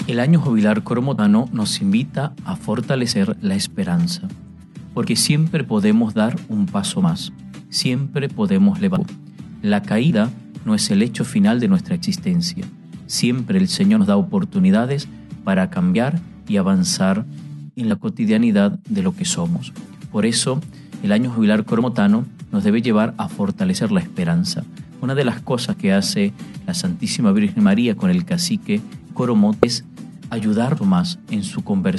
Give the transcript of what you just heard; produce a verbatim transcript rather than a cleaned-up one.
El año jubilar coromotano nos invita a fortalecer la esperanza, porque siempre podemos dar un paso más, siempre podemos levantar. La caída no es el hecho final de nuestra existencia. Siempre el Señor nos da oportunidades para cambiar y avanzar en la cotidianidad de lo que somos. Por eso, el año jubilar coromotano nos debe llevar a fortalecer la esperanza. Una de las cosas que hace la Santísima Virgen María con el cacique Coromote es ayudar más en su conversión.